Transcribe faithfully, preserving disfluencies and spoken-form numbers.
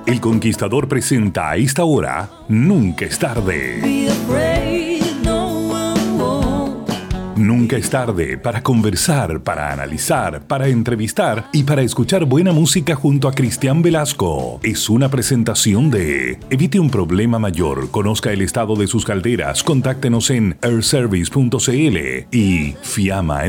El Conquistador presenta a esta hora Nunca es tarde. Nunca es tarde para conversar, para analizar, para entrevistar y para escuchar buena música junto a Cristian Velasco. Es una presentación de Evite un problema mayor, conozca el estado de sus calderas, contáctenos en airservice punto c l y Fiamma